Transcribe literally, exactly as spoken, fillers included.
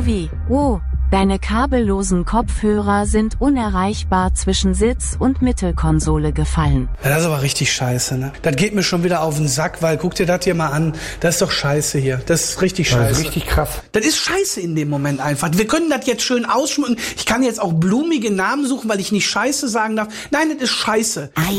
wie, oh, deine kabellosen Kopfhörer sind unerreichbar zwischen Sitz und Mittelkonsole gefallen. Ja, das ist aber richtig scheiße, ne? Das geht mir schon wieder auf den Sack, weil guck dir das hier mal an. Das ist doch scheiße hier. Das ist richtig scheiße. Das ist richtig krass. Das ist scheiße in dem Moment einfach. Wir können das jetzt schön ausschmücken. Ich kann jetzt auch blumige Namen suchen, weil ich nicht scheiße sagen darf. Nein, das ist scheiße.